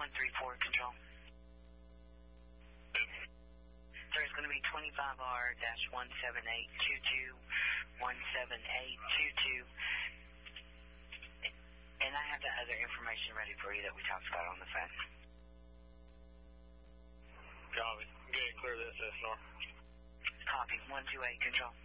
134, control. There's going to be 25R-17822, 17822. And I have the other information ready for you that we talked about on the phone. Copy. Good, clear this, North. Copy, 128, control.